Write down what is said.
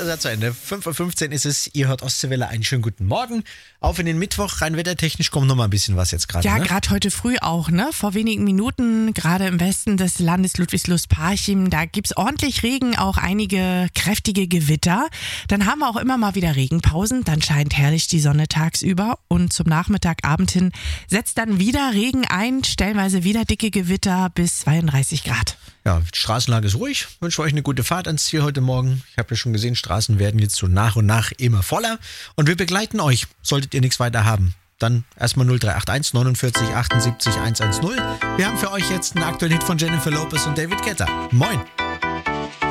ist er zu Ende. 5:15 Uhr ist es. Ihr hört Ostseewelle. Einen schönen guten Morgen. Auf in den Mittwoch. Rein wettertechnisch kommt noch mal ein bisschen was jetzt gerade. Ja, ne? gerade heute früh auch, ne? Vor wenigen Minuten, gerade im Westen des Landes Ludwigslust-Parchim, da gibt's ordentlich Regen, auch einige kräftige Gewitter. Dann haben wir auch immer mal wieder Regenpausen. Dann scheint herrlich die Sonne tagsüber. Und zum Nachmittag, Abend hin setzt dann wieder Regen ein. Stellenweise wieder dicke Gewitter bis 32 Grad. Ja, die Straßenlage ist ruhig. Ich wünsche euch eine gute Fahrt ans Ziel heute Morgen. Ich habe ja schon gesehen, Straßen werden jetzt so nach und nach immer voller. Und wir begleiten euch, solltet ihr nichts weiter haben. Dann erstmal 0381 49 78 110. Wir haben für euch jetzt einen aktuellen Hit von Jennifer Lopez und David Guetta. Moin!